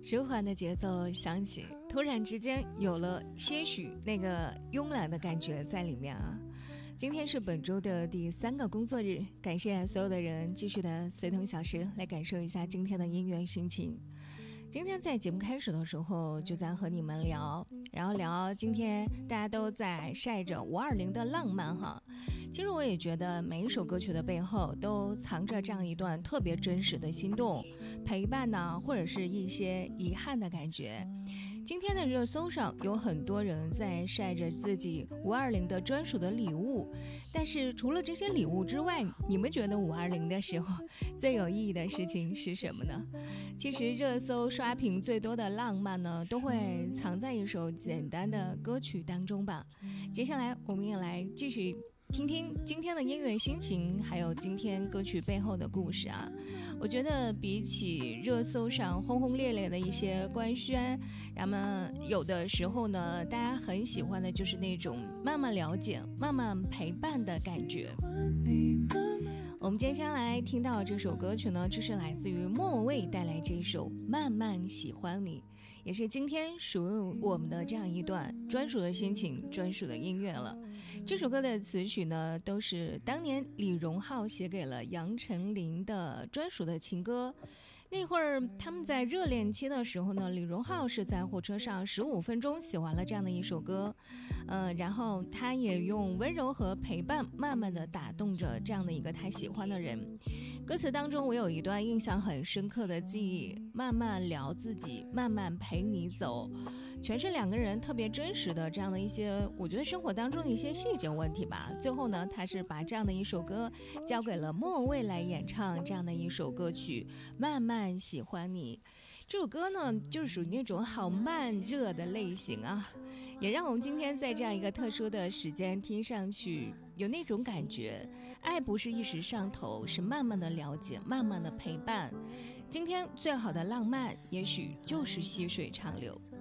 舒缓的节奏响起，突然之间有了些许那个慵懒的感觉在里面啊。今天是本周的第3个工作日，感谢所有的人继续的随同小时来感受一下今天的音乐心情。今天在节目开始的时候就在和你们聊今天大家都在晒着520的浪漫哈。其实我也觉得每一首歌曲的背后都藏着这样一段特别真实的心动、陪伴呢，或者是一些遗憾的感觉。今天的热搜上有很多人在晒着自己520的专属的礼物，但是除了这些礼物之外，你们觉得520的时候最有意义的事情是什么呢？其实热搜刷屏最多的浪漫呢，都会藏在一首简单的歌曲当中吧。接下来我们也来继续听听今天的音乐心情，还有今天歌曲背后的故事啊。我觉得比起热搜上轰轰烈烈的一些官宣，那么有的时候呢，大家很喜欢的就是那种慢慢了解、慢慢陪伴的感觉。我们接下来听到这首歌曲呢，就是来自于莫文蔚带来这首《慢慢喜欢你》，也是今天属于我们的这样一段专属的心情、专属的音乐了。这首歌的词曲呢，都是当年李荣浩写给了杨丞琳的专属的情歌。那会儿他们在热恋期的时候呢，李荣浩是在火车上15分钟写完了这样的一首歌，然后他也用温柔和陪伴慢慢的打动着这样的一个他喜欢的人。歌词当中我有一段印象很深刻的记忆，慢慢聊自己，慢慢陪你走，全是两个人特别真实的这样的一些，我觉得生活当中的一些细节问题吧。最后呢，他是把这样的一首歌交给了莫文蔚来演唱这样的一首歌曲《慢慢喜欢你》。这首歌呢，就是属于那种好慢热的类型啊，也让我们今天在这样一个特殊的时间听上去有那种感觉，爱不是一时上头，是慢慢的了解，慢慢的陪伴。今天最好的浪漫，也许就是细水长流。